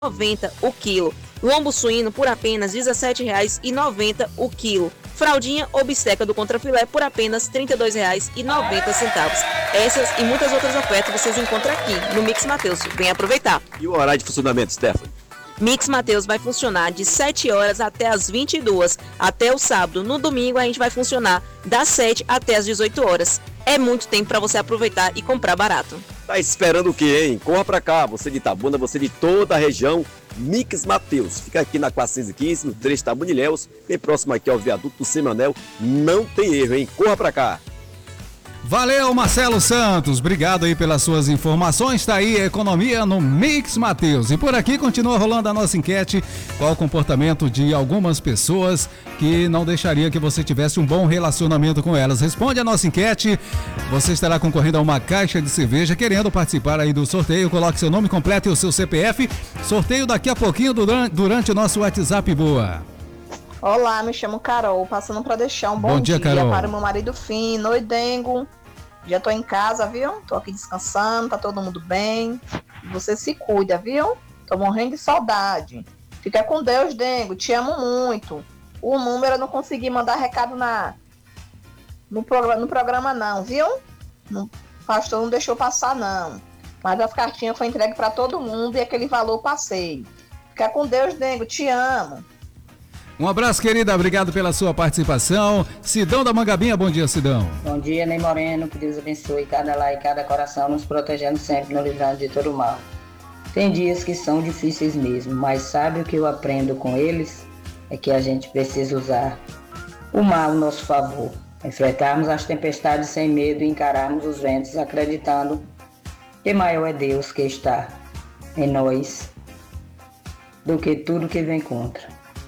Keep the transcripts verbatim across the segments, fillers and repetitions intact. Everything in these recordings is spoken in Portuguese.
noventa o quilo. Lombo suíno por apenas dezessete reais e noventa o quilo. Fraldinha ou bisteca do contrafilé por apenas trinta e dois reais e noventa centavos. Essas e muitas outras ofertas vocês encontram aqui no Mix Mateus. Vem aproveitar. E o horário de funcionamento, Stephanie? Mix Mateus vai funcionar de sete horas até as vinte e duas, até o sábado. No domingo a gente vai funcionar das sete até as dezoito horas. É muito tempo para você aproveitar e comprar barato. Tá esperando o quê, hein? Corra pra cá, você de Itabuna, você de toda a região. Mix Mateus, fica aqui na quatrocentos e quinze, no trecho Itabuna-Ilhéus, bem próximo aqui ao viaduto do Semanel. Não tem erro, hein? Corra pra cá. Valeu, Marcelo Santos, obrigado aí pelas suas informações. Tá aí a economia no Mix Mateus. E por aqui continua rolando a nossa enquete: qual o comportamento de algumas pessoas que não deixaria que você tivesse um bom relacionamento com elas? Responde a nossa enquete, você estará concorrendo a uma caixa de cerveja. Querendo participar aí do sorteio, coloque seu nome completo e o seu C P F. Sorteio daqui a pouquinho durante, durante o nosso WhatsApp. Boa. Olá, me chamo Carol, passando para deixar um bom, bom dia, dia Carol. Para o meu marido fino. Oi, Dengo. Já tô em casa, viu? Tô aqui descansando, tá todo mundo bem. Você se cuida, viu? Tô morrendo de saudade. Fica com Deus, Dengo. Te amo muito. O número eu não consegui mandar recado na no programa, no programa não, viu? O pastor não deixou passar, não. Mas as cartinhas foi entregue para todo mundo e aquele valor eu passei. Fica com Deus, Dengo. Te amo. Um abraço, querida, obrigado pela sua participação. Sidão da Mangabinha, bom dia, Sidão. Bom dia, Ney Moreno, que Deus abençoe cada lar e cada coração, nos protegendo sempre, nos livrando de todo mal. Tem dias que são difíceis mesmo, mas sabe o que eu aprendo com eles? É que a gente precisa usar o mal ao nosso favor, enfrentarmos as tempestades sem medo e encararmos os ventos acreditando que maior é Deus que está em nós do que tudo que vem contra.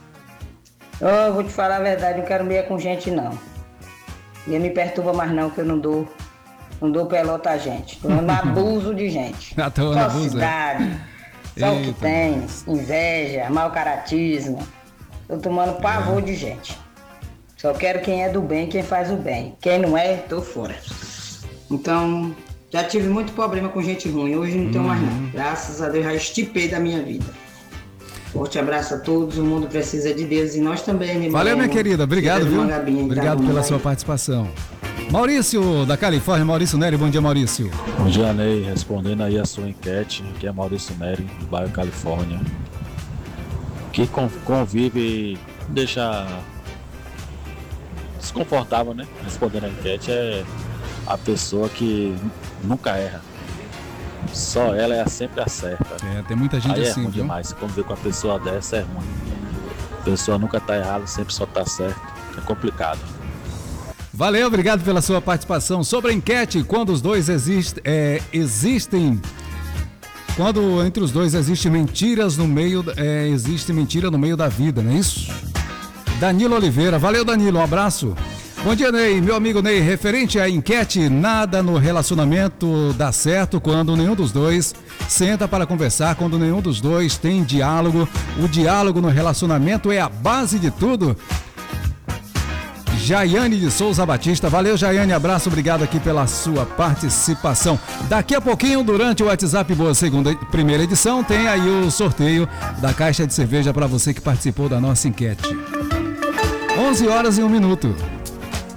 Eu vou te falar a verdade, não quero meia com gente não. Ninguém me perturba mais não, que eu não dou, não dou pelota a gente. Eu não abuso de gente. Ah, tô só abuso, cidade, é? Só o que tem, inveja, mau caratismo. Tô tomando pavor é. de gente. Só quero quem é do bem, quem faz o bem. Quem não é, tô fora. Então, já tive muito problema com gente ruim, hoje não tenho uhum. mais não. Graças a Deus, já estipei da minha vida. Forte abraço a todos, o mundo precisa de Deus e nós também, né? Valeu, minha querida, obrigado, viu? Obrigado pela sua participação. Maurício, da Califórnia, Maurício Nery, bom dia, Maurício. Bom dia, Ney, respondendo aí a sua enquete, que é Maurício Nery, do bairro Califórnia, que convive, deixa desconfortável, né? Respondendo a enquete, é a pessoa que nunca erra. Só ela é sempre a certa. É, tem muita gente aí assim, é ruim viu? demais. Quando vê com a pessoa dessa é ruim. A pessoa nunca tá errada, sempre só tá certo. É complicado. Valeu, obrigado pela sua participação. Sobre a enquete, quando os dois exist, é, existem... Quando entre os dois existem mentiras no meio... É, existe mentira no meio da vida, não é isso? Danilo Oliveira. Valeu, Danilo, um abraço. Bom dia, Ney. Meu amigo Ney, referente à enquete, nada no relacionamento dá certo quando nenhum dos dois senta para conversar, quando nenhum dos dois tem diálogo. O diálogo no relacionamento é a base de tudo. Jaiane de Souza Batista. Valeu, Jaiane, abraço, obrigado aqui pela sua participação. Daqui a pouquinho, durante o WhatsApp Boa Segunda, primeira edição, tem aí o sorteio da caixa de cerveja para você que participou da nossa enquete. onze horas e um minuto.